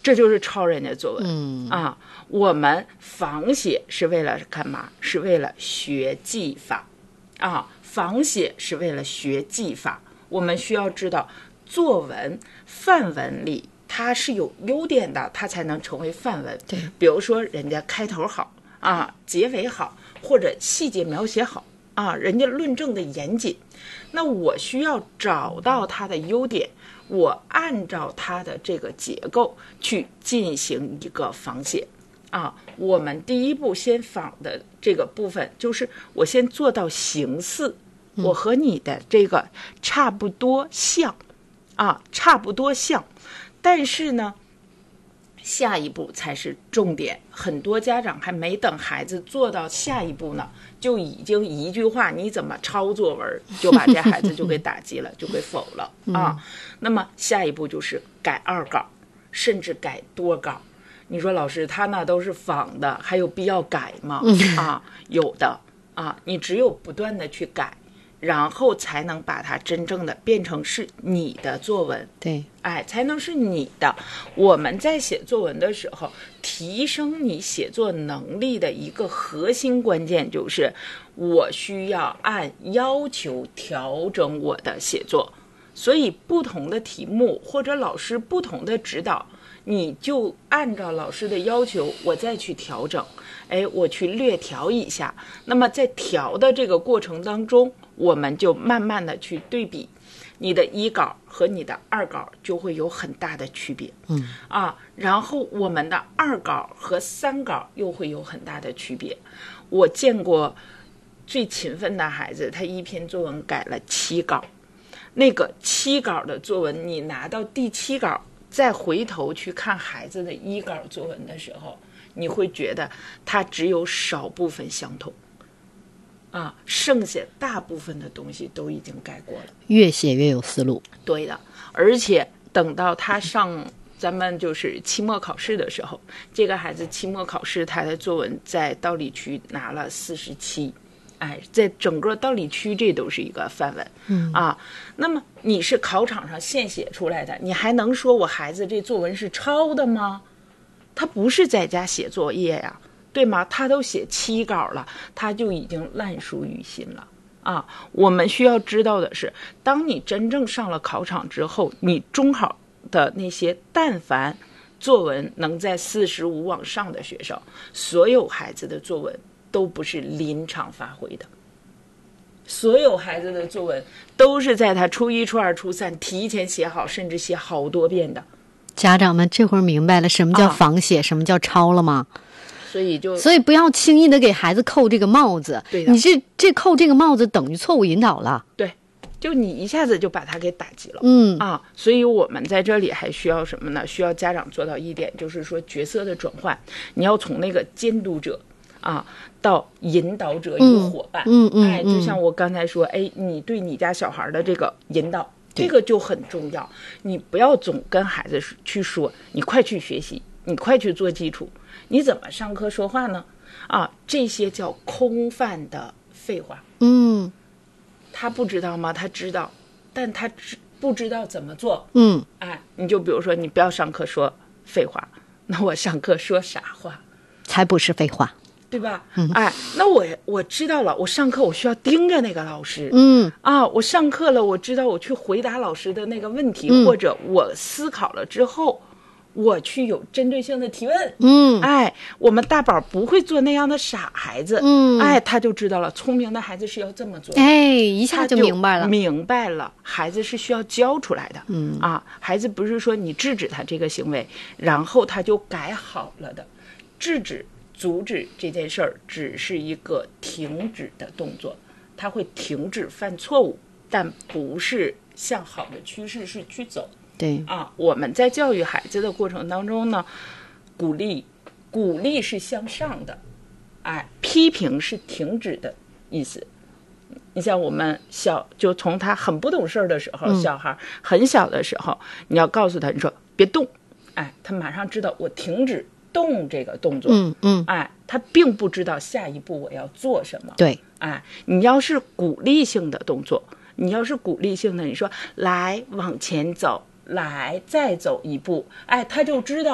这就是抄人家作文。我们仿写是为了干嘛？是为了学技法仿写是为了学技法。我们需要知道作文范文里它是有优点的，它才能成为范文。 对， 比如说人家开头好结尾好，或者细节描写好人家论证的严谨。那我需要找到它的优点，我按照它的这个结构去进行一个仿写我们第一步先仿的这个部分，就是我先做到形似，我和你的这个差不多像差不多像。但是呢，下一步才是重点。很多家长还没等孩子做到下一步呢，就已经一句话你怎么抄作文，就把这孩子就给打击了，就给否了那么下一步就是改二稿，甚至改多稿。你说老师他那都是仿的，还有必要改吗？有的你只有不断的去改，然后才能把它真正的变成是你的作文。 对， 才能是你的。我们在写作文的时候，提升你写作能力的一个核心关键就是我需要按要求调整我的写作。所以不同的题目或者老师不同的指导，你就按照老师的要求我再去调整，我去略调一下。那么在调的这个过程当中，我们就慢慢的去对比，你的一稿和你的二稿就会有很大的区别然后我们的二稿和三稿又会有很大的区别。我见过最勤奋的孩子，他一篇作文改了7稿，那个7稿的作文，你拿到第7稿再回头去看孩子的一稿作文的时候，你会觉得他只有少部分相同剩下大部分的东西都已经改过了， 越写越有思路。 对的，而且等到他上咱们就是期末考试的时候，这个孩子期末考试他的作文在道理区拿了47，在整个道理区这都是一个范文那么你是考场上现写出来的，你还能说我孩子这作文是抄的吗？他不是在家写作业呀，对吗？他都写7稿了，他就已经烂熟于心了我们需要知道的是，当你真正上了考场之后，你中考的那些但凡作文能在45往上的学生，所有孩子的作文都不是临场发挥的，所有孩子的作文都是在他初一、初二、初三提前写好，甚至写好多遍的。 家长们这会儿明白了什么叫仿写，什么叫抄了吗？ 所以不要轻易的给孩子扣这个帽子。 对的， 你这扣这个帽子等于错误引导了。 对，就你一下子就把他给打击了。所以我们在这里还需要什么呢？需要家长做到一点，就是说角色的转换，你要从那个监督者到引导者与伙伴。就像我刚才说，你对你家小孩的这个引导，这个就很重要。你不要总跟孩子去说你快去学习，你快去做基础，你怎么上课说话呢？这些叫空泛的废话。他不知道吗？他知道，但他不知道怎么做。你就比如说你不要上课说废话，那我上课说啥话？ 才不是废话， 对吧？那我知道了，我上课我需要盯着那个老师。我上课了，我知道我去回答老师的那个问题，或者我思考了之后，我去有针对性的提问。我们大宝不会做那样的傻孩子。他就知道了，聪明的孩子是要这么做的。 一下就明白了。 明白了，孩子是需要教出来的。孩子不是说你制止他这个行为，然后他就改好了的。制止、阻止这件事儿只是一个停止的动作，他会停止犯错误，但不是向好的趋势是去走。 对我们在教育孩子的过程当中呢，鼓励是向上的，批评是停止的意思。你像我们就从他很不懂事的时候，小孩很小的时候，你要告诉他，你说别动，他马上知道我停止动这个动作。他并不知道下一步我要做什么。 对， 你要是鼓励性的动作，你要是鼓励性的，你说来往前走，来再走一步，他就知道